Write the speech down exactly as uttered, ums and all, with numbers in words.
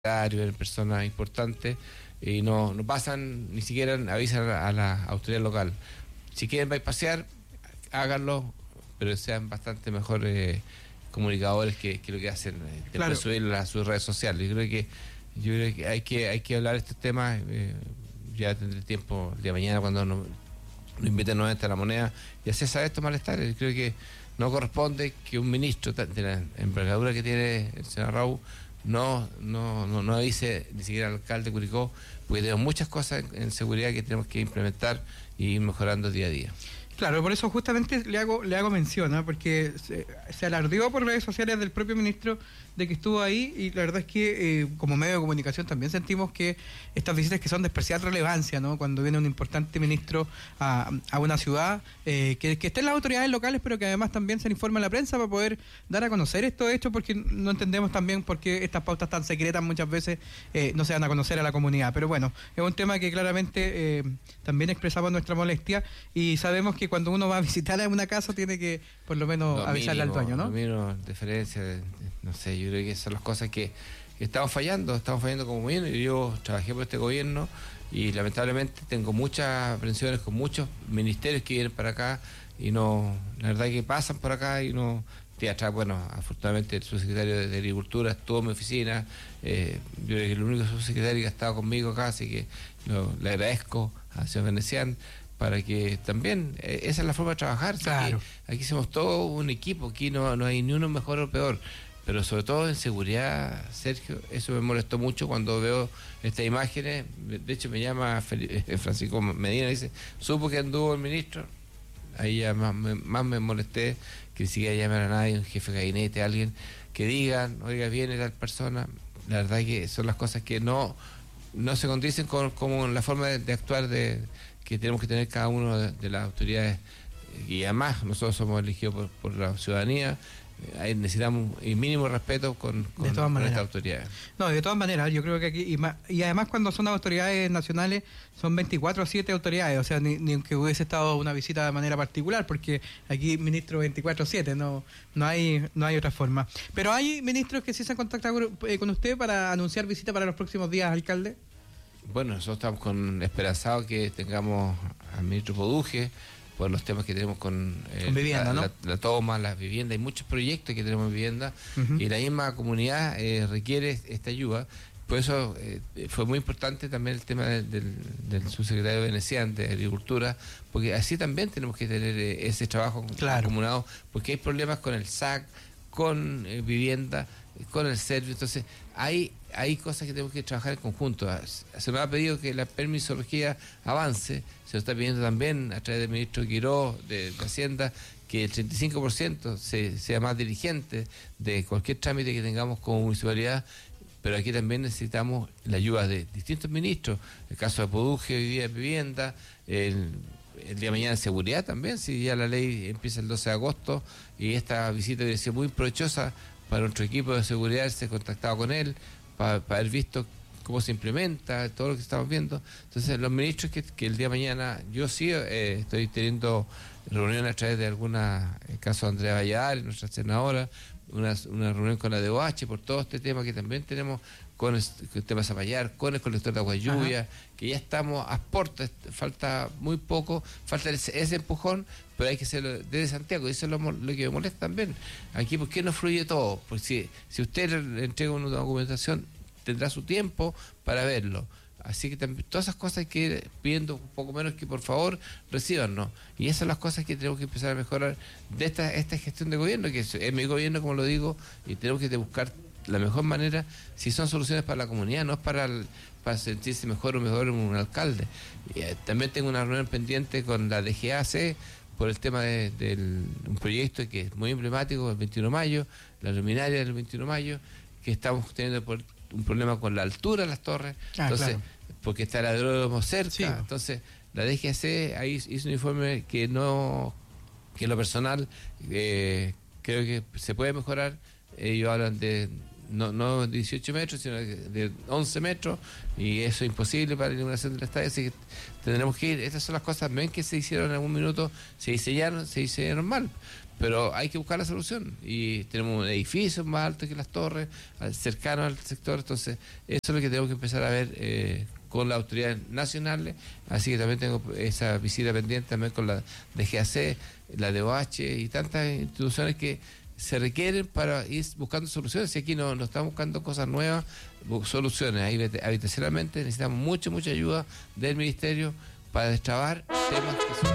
eran personas importantes y no, no pasan, ni siquiera avisan a la autoridad local. Si quieren bypasear, háganlo, pero sean bastante mejores eh, comunicadores que, que lo que hacen, eh, claro. subirlo a sus redes sociales. Yo creo que yo creo que hay que hay que hablar de estos temas. Eh, ya tendré tiempo el día de mañana cuando nos, nos inviten nuevamente a La Moneda y hacer saber estos malestares. Yo creo que no corresponde que un ministro de la envergadura que tiene el señor Raúl no no no no avise ni siquiera al alcalde de Curicó, porque tenemos muchas cosas en, en seguridad que tenemos que implementar y ir mejorando día a día. Claro, por eso justamente le hago le hago mención, ¿eh? porque se, se alardeó por redes sociales del propio ministro de que estuvo ahí, y la verdad es que eh, como medio de comunicación también sentimos que estas visitas que son de especial relevancia, ¿no? Cuando viene un importante ministro a, a una ciudad, eh, que, que estén las autoridades locales, pero que además también se le informe a la prensa para poder dar a conocer estos hechos, porque no entendemos también por qué estas pautas tan secretas muchas veces eh, no se dan a conocer a la comunidad. Pero bueno, es un tema que claramente eh, también expresamos nuestra molestia, y sabemos que cuando uno va a visitar a una casa tiene que por lo menos lo avisarle mínimo, al dueño, ¿no? Lo mínimo, diferencia, de, de, no sé, yo creo que son las cosas que, que estamos fallando, estamos fallando como gobierno. Yo trabajé por este gobierno y lamentablemente tengo muchas aprensiones con muchos ministerios que vienen para acá y no, la verdad es que pasan por acá y no. Día atrás, bueno, afortunadamente el subsecretario de, de Agricultura estuvo en mi oficina, eh, yo creo que el único subsecretario que ha estado conmigo acá, así que lo, le agradezco al señor Venecián, para que también, eh, esa es la forma de trabajar. Claro. Aquí, aquí somos todo un equipo, aquí no, no hay ni uno mejor o peor, pero sobre todo en seguridad, Sergio, eso me molestó mucho cuando veo estas imágenes. De hecho me llama Felipe, Francisco Medina, dice, supo que anduvo el ministro, ahí ya más me, más me molesté, que ni siquiera llamar a nadie, un jefe de gabinete, alguien que digan, oiga, viene tal persona. La verdad que son las cosas que no, no se condicen con, con la forma de, de actuar de que tenemos que tener cada uno de, de las autoridades, y además nosotros somos elegidos por, por la ciudadanía. Ahí necesitamos el mínimo respeto con, con, de todas con maneras. estas autoridades. No, de todas maneras, yo creo que aquí, y, más, y además cuando son autoridades nacionales, son veinticuatro siete autoridades, o sea, ni, ni aunque hubiese estado una visita de manera particular, porque aquí ministro veinticuatro siete, no no hay no hay otra forma. Pero hay ministros que sí se han contactado con, eh, con usted para anunciar visita para los próximos días, alcalde. Bueno, nosotros estamos con esperanzado que tengamos al ministro Poduje, por los temas que tenemos con, eh, con vivienda, la, ¿no? la, la toma, las viviendas, hay muchos proyectos que tenemos en vivienda, uh-huh. y la misma comunidad eh, requiere esta ayuda. Por eso eh, fue muy importante también el tema del, del, del subsecretario Venecián de Agricultura, porque así también tenemos que tener eh, ese trabajo claro. acumulado, porque hay problemas con el S A C, con eh, vivienda, con el servicio. Entonces hay hay cosas que tenemos que trabajar en conjunto. Se me ha pedido que la permisología avance, se lo está pidiendo también a través del ministro Quiró de, de Hacienda, que el treinta y cinco por ciento se, sea más dirigente de cualquier trámite que tengamos como municipalidad. Pero aquí también necesitamos la ayuda de distintos ministros, el caso de Poduje, Vivía Vivienda, el, el día de mañana seguridad también, si ya la ley empieza el doce de agosto, y esta visita debe ser muy provechosa para nuestro equipo de seguridad, ser contactado con él, para, para haber visto cómo se implementa, todo lo que estamos viendo. Entonces los ministros que, que el día de mañana, yo sí eh, estoy teniendo reuniones a través de alguna, el caso de Andrea Valladares, nuestra senadora, una, una reunión con la D O H por todo este tema que también tenemos con el, con el tema Zapallar, con el colector de agua y lluvia, ajá, que ya estamos a puertas, falta muy poco, falta ese, ese empujón, pero hay que hacerlo desde Santiago, y eso es lo, lo que me molesta también. Aquí, ¿por qué no fluye todo? Porque si, si usted le entrega una documentación, tendrá su tiempo para verlo. Así que también, todas esas cosas hay que ir pidiendo un poco menos, que por favor recíbanos. Y esas son las cosas que tenemos que empezar a mejorar de esta, esta gestión de gobierno, que es, es mi gobierno, como lo digo, y tenemos que buscar la mejor manera, si son soluciones para la comunidad, no es para, el, para sentirse mejor o mejor un alcalde. Y, eh, también tengo una reunión pendiente con la D G A C por el tema de, de el, un proyecto que es muy emblemático, el veintiuno de mayo, la luminaria del veintiuno de mayo, que estamos teniendo por un problema con la altura de las torres, ah, entonces claro, porque está el aeródromo cerca, sí, entonces la D G A C ahí hizo un informe que no, que en lo personal eh, creo que se puede mejorar. Ellos hablan de no, no dieciocho metros, sino de once metros, y eso es imposible para la iluminación del estadio, así que tendremos que ir. Estas son las cosas, ven que se hicieron en algún minuto, se diseñaron, se diseñaron mal, pero hay que buscar la solución y tenemos un edificio más alto que las torres, cercano al sector, entonces eso es lo que tenemos que empezar a ver eh, con las autoridades nacionales, así que también tengo esa visita pendiente también con la D G A C, la D O H y tantas instituciones que se requieren para ir buscando soluciones. Y aquí no, no estamos buscando cosas nuevas, soluciones. Ahí habitacionalmente necesitamos mucha, mucha ayuda del Ministerio para destrabar temas que son